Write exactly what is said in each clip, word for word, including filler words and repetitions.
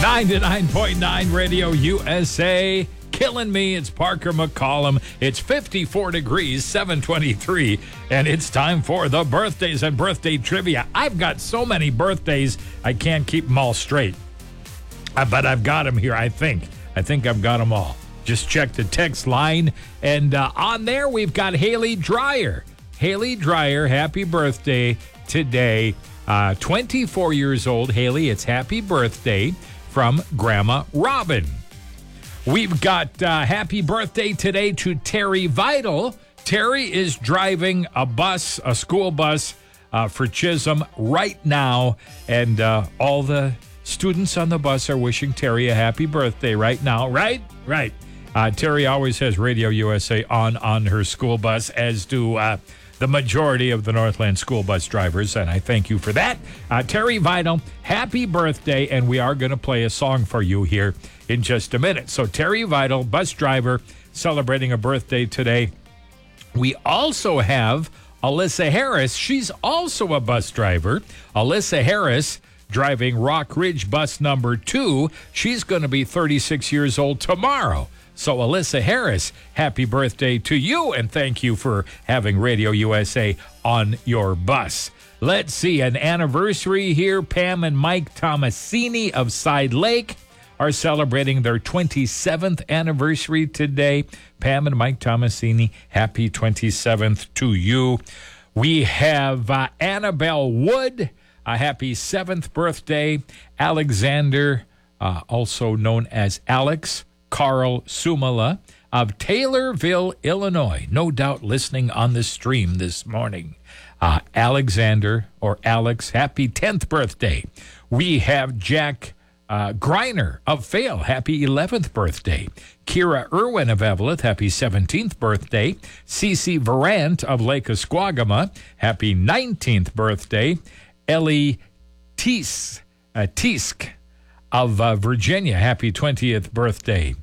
ninety-nine point nine Radio U S A. Killing me. It's Parker McCollum. It's fifty-four degrees, seven twenty-three, and it's time for the birthdays and birthday trivia. I've got so many birthdays, I can't keep them all straight. Uh, but I've got them here, I think. I think I've got them all. Just check the text line, and uh, on there we've got Haley Dreyer. Haley Dreyer, happy birthday today. Uh, twenty-four years old, Haley. It's happy birthday from Grandma Robin. We've got uh, happy birthday today to Terry Vital. Terry is driving a bus, a school bus uh, for Chisholm right now, and uh, all the students on the bus are wishing Terry a happy birthday right now. Right? Right. Uh, Terry always has Radio U S A on on her school bus, as do uh, the majority of the Northland school bus drivers, and I thank you for that. Uh, Terry Vital, happy birthday, and we are going to play a song for you here in just a minute. So Terry Vital, bus driver, celebrating a birthday today. We also have Alyssa Harris. She's also a bus driver. Alyssa Harris, driving Rock Ridge bus number two. She's going to be thirty-six years old tomorrow. So, Alyssa Harris, happy birthday to you, and thank you for having Radio U S A on your bus. Let's see, an anniversary here. Pam and Mike Tomasini of Side Lake are celebrating their twenty-seventh anniversary today. Pam and Mike Tomasini, happy twenty-seventh to you. We have uh, Annabelle Wood, a happy seventh birthday. Alexander, uh, also known as Alex Carl Sumala of Taylorville, Illinois. No doubt listening on the stream this morning. Uh, Alexander, or Alex, happy tenth birthday. We have Jack uh, Greiner of Vale, happy eleventh birthday. Kira Irwin of Eveleth, happy seventeenth birthday. Cece Varant of Lake Esquagama, happy nineteenth birthday. Ellie Ties, uh, Tisk of uh, Virginia, happy twentieth birthday.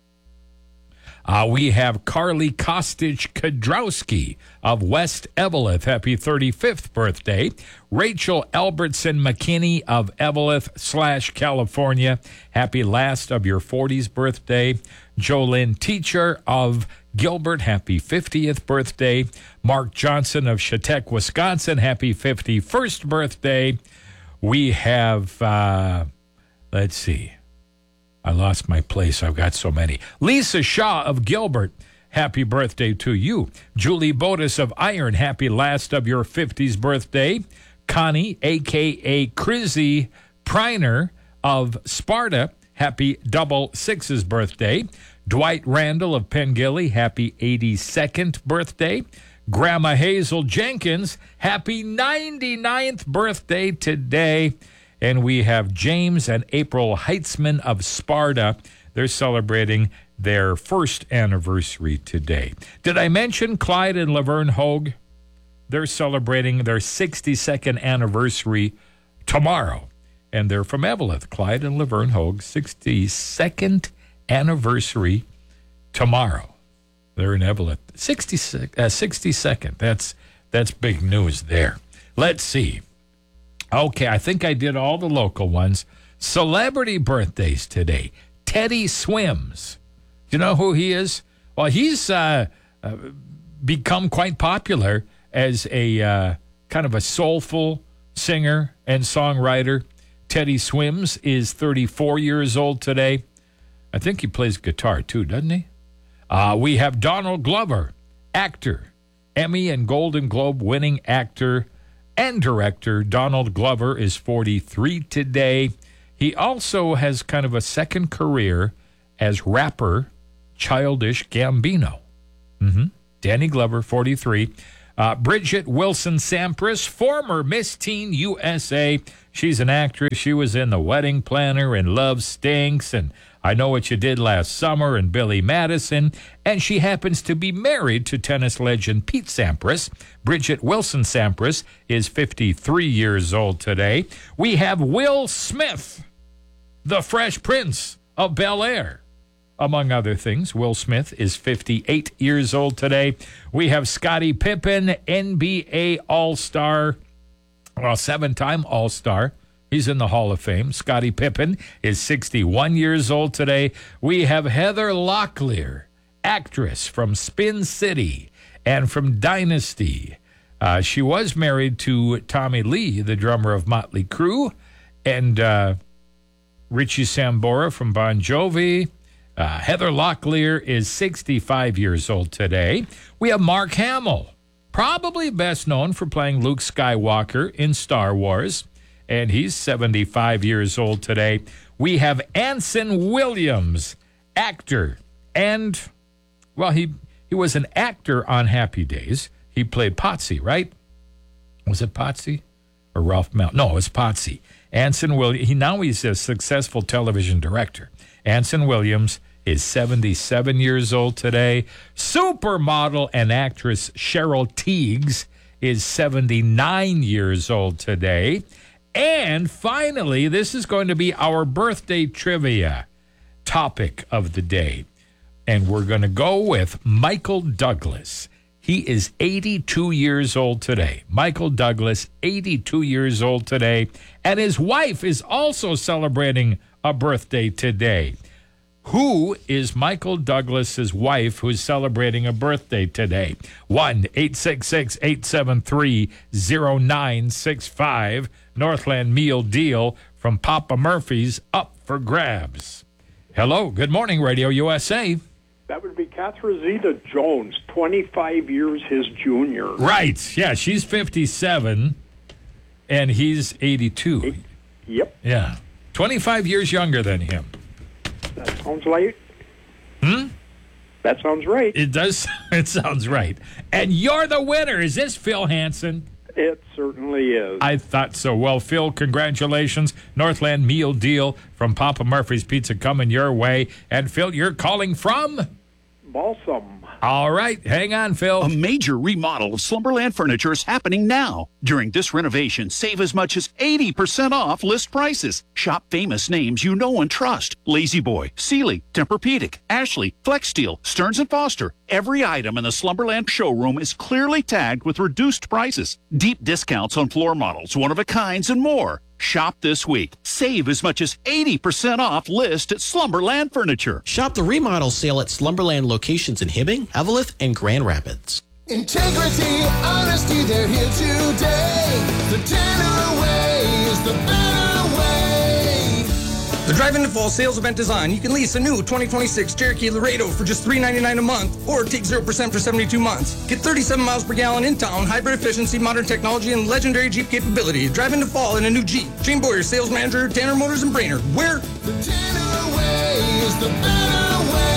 Uh, we have Carly Kostich Kadrowski of West Eveleth, happy thirty-fifth birthday. Rachel Albertson McKinney of Eveleth slash California, happy last of your forties birthday. Jolynn Teacher of Gilbert, happy fiftieth birthday. Mark Johnson of Chautauqua, Wisconsin, happy fifty-first birthday. We have, uh, let's see. I lost my place. I've got so many. Lisa Shaw of Gilbert, happy birthday to you. Julie Bodas of Iron, happy last of your fifties birthday. Connie, a k a. Crizzy Priner of Sparta, happy double sixes birthday. Dwight Randall of Pengilly, happy eighty-second birthday. Grandma Hazel Jenkins, happy ninety-ninth birthday today. And we have James and April Heitzman of Sparta. They're celebrating their first anniversary today. Did I mention Clyde and Laverne Hogue? They're celebrating their sixty-second anniversary tomorrow. And they're from Eveleth. Clyde and Laverne Hogue, sixty-second anniversary tomorrow. They're in Eveleth. sixty-second. That's, that's big news there. Let's see. Okay, I think I did all the local ones. Celebrity birthdays today. Teddy Swims. Do you know who he is? Well, he's uh, uh, become quite popular as a uh, kind of a soulful singer and songwriter. Teddy Swims is thirty-four years old today. I think he plays guitar too, doesn't he? Uh, we have Donald Glover, actor, Emmy and Golden Globe winning actor and director. Donald Glover is forty-three today. He also has kind of a second career as rapper, Childish Gambino. Mm-hmm. Danny Glover, forty-three. Uh, Bridget Wilson Sampras, former Miss Teen U S A. She's an actress. She was in The Wedding Planner and Love Stinks and I Know What You Did Last Summer and Billy Madison. And she happens to be married to tennis legend Pete Sampras. Bridget Wilson Sampras is fifty-three years old today. We have Will Smith, the Fresh Prince of Bel-Air. Among other things, Will Smith is fifty-eight years old today. We have Scottie Pippen, N B A All-Star, well, seven-time All-Star, He's in the Hall of Fame. Scottie Pippen is sixty-one years old today. We have Heather Locklear, actress from Spin City and from Dynasty. Uh, she was married to Tommy Lee, the drummer of Motley Crue, and uh, Richie Sambora from Bon Jovi. Uh, Heather Locklear is sixty-five years old today. We have Mark Hamill, probably best known for playing Luke Skywalker in Star Wars, and he's seventy-five years old today. We have Anson Williams, actor, and, well, he, he was an actor on Happy Days. He played Potsy, right? Was it Potsy or Ralph Mal? No, it was Potsy. Anson Williams, he, now he's a successful television director. Anson Williams is seventy-seven years old today. Supermodel and actress Cheryl Tiegs is seventy-nine years old today. And finally, this is going to be our birthday trivia topic of the day. And we're going to go with Michael Douglas. He is eighty-two years old today. Michael Douglas, eighty-two years old today. And his wife is also celebrating a birthday today. Who is Michael Douglas's wife who's celebrating a birthday today? one eight six six, eight seven three, zero nine six five. Northland Meal Deal from Papa Murphy's up for grabs. Hello, good morning, Radio U S A. That would be Catherine Zeta-Jones, twenty-five years his junior. Right, yeah, she's fifty-seven, and he's eighty-two. Yep. Yeah, twenty-five years younger than him. That sounds right. Hmm? That sounds right. It does. It sounds right. And you're the winner. Is this Phil Hansen? It certainly is. I thought so. Well, Phil, congratulations. Northland Meal Deal from Papa Murphy's Pizza coming your way. And, Phil, you're calling from? Balsam. All right. Hang on, Phil. A major remodel of Slumberland Furniture is happening now. During this renovation, save as much as eighty percent off list prices. Shop famous names you know and trust. Lazy Boy, Sealy, Tempur-Pedic, Ashley, Flexsteel, Stearns and Foster. Every item in the Slumberland showroom is clearly tagged with reduced prices. Deep discounts on floor models, one-of-a-kinds, and more. Shop this week. Save as much as eighty percent off list at Slumberland Furniture. Shop the remodel sale at Slumberland locations in Hibbing, Eveleth, and Grand Rapids. Integrity, honesty, they're here today. The Tanner way is the better way. The Drive Into Fall sales event is on. You can lease a new twenty twenty-six Cherokee Laredo for just three ninety-nine a month or take zero percent for seventy-two months. Get thirty-seven miles per gallon in town, hybrid efficiency, modern technology, and legendary Jeep capability. Drive into fall in a new Jeep. Shane Boyer, sales manager, Tanner Motors in Brainerd. Where? The Tanner way is the better way.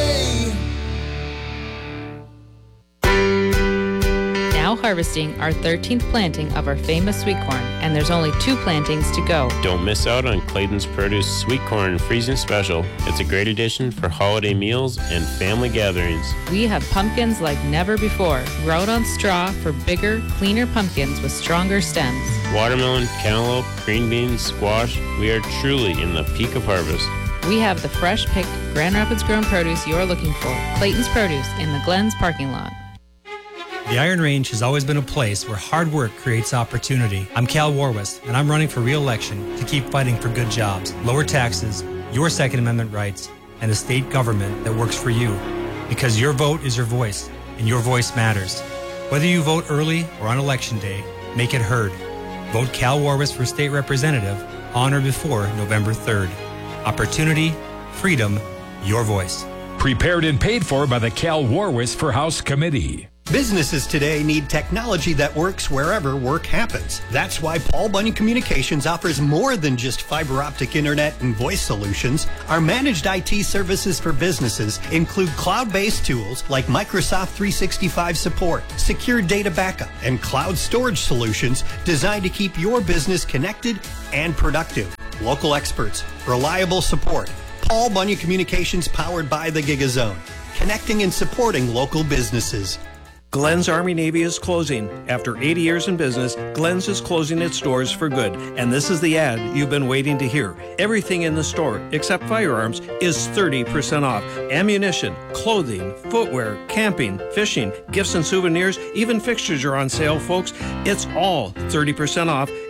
Now harvesting our thirteenth planting of our famous sweet corn, and there's only two plantings to go. Don't miss out on Clayton's Produce Sweet Corn Freezing Special. It's a great addition for holiday meals and family gatherings. We have pumpkins like never before, grown on straw for bigger, cleaner pumpkins with stronger stems. Watermelon, cantaloupe, green beans, squash, we are truly in the peak of harvest. We have the fresh-picked Grand Rapids grown produce you're looking for. Clayton's Produce in the Glens parking lot. The Iron Range has always been a place where hard work creates opportunity. I'm Cal Warwist, and I'm running for re-election to keep fighting for good jobs, lower taxes, your Second Amendment rights, and a state government that works for you. Because your vote is your voice, and your voice matters. Whether you vote early or on Election Day, make it heard. Vote Cal Warwist for state representative on or before November third. Opportunity, freedom, your voice. Prepared and paid for by the Cal Warwist for House Committee. Businesses today need technology that works wherever work happens. That's why Paul Bunyan Communications offers more than just fiber optic internet and voice solutions. Our managed I T services for businesses include cloud-based tools like Microsoft three sixty-five support, secure data backup, and cloud storage solutions designed to keep your business connected and productive. Local experts, reliable support. Paul Bunyan Communications, powered by the GigaZone, connecting and supporting local businesses. Glenn's Army Navy is closing. After eighty years in business, Glenn's is closing its doors for good. And this is the ad you've been waiting to hear. Everything in the store, except firearms, is thirty percent off. Ammunition, clothing, footwear, camping, fishing, gifts and souvenirs, even fixtures are on sale, folks. It's all thirty percent off.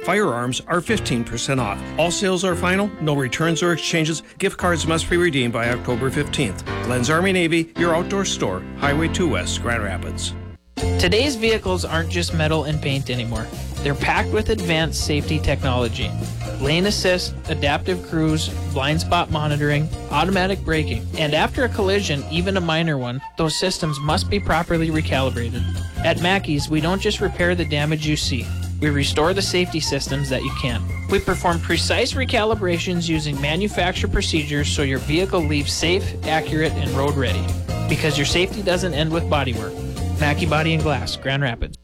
Firearms are fifteen percent off. All sales are final, no returns or exchanges. Gift cards must be redeemed by October fifteenth. Glenn's Army Navy, your outdoor store, Highway two West, Grand Rapids. Today's vehicles aren't just metal and paint anymore. They're packed with advanced safety technology. Lane assist, adaptive cruise, blind spot monitoring, automatic braking, and after a collision, even a minor one, those systems must be properly recalibrated. At Mackey's, we don't just repair the damage you see. We restore the safety systems that you can't. We perform precise recalibrations using manufacturer procedures so your vehicle leaves safe, accurate, and road ready. Because your safety doesn't end with bodywork. Mackey Body and Glass, Grand Rapids.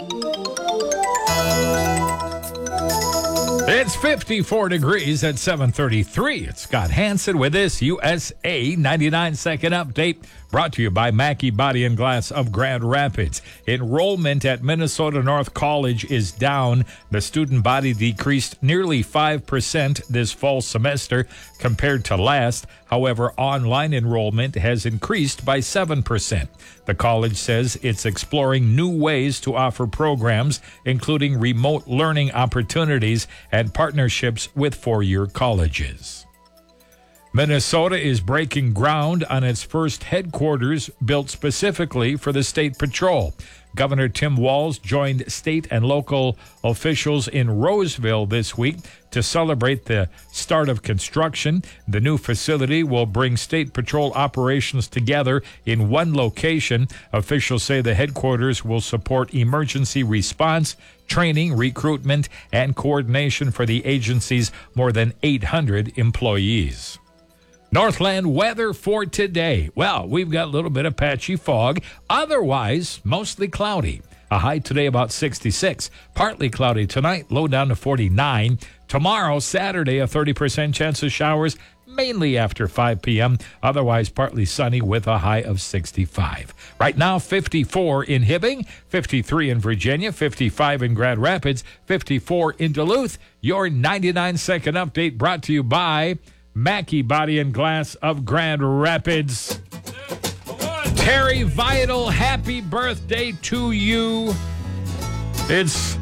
It's fifty-four degrees at seven thirty-three. It's Scott Hansen with this U S A ninety-nine second update brought to you by Mackey Body and Glass of Grand Rapids. Enrollment at Minnesota North College is down. The student body decreased nearly five percent this fall semester compared to last. However, online enrollment has increased by seven percent. The college says it's exploring new ways to offer programs, including remote learning opportunities and partnerships with four-year colleges. Minnesota is breaking ground on its first headquarters built specifically for the State Patrol. Governor Tim Walz joined state and local officials in Roseville this week to celebrate the start of construction. The new facility will bring State Patrol operations together in one location. Officials say the headquarters will support emergency response, training, recruitment, and coordination for the agency's more than eight hundred employees. Northland weather for today. Well, we've got a little bit of patchy fog. Otherwise, mostly cloudy. A high today about sixty-six. Partly cloudy tonight, low down to forty-nine. Tomorrow, Saturday, a thirty percent chance of showers, mainly after five p.m. Otherwise, partly sunny with a high of sixty-five. Right now, fifty-four in Hibbing, fifty-three in Virginia, fifty-five in Grand Rapids, fifty-four in Duluth. Your ninety-nine second update brought to you by Mackey Body and Glass of Grand Rapids. Terry Vital, happy birthday to you. It's